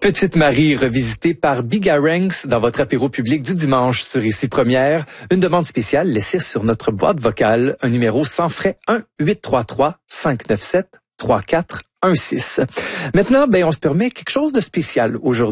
Petite Marie, revisitée par Bigaranx dans votre apéro public du dimanche sur Ici Première. Une demande spéciale laissée sur notre boîte vocale, un numéro sans frais 1-833-597-3416. Maintenant, on se permet quelque chose de spécial aujourd'hui.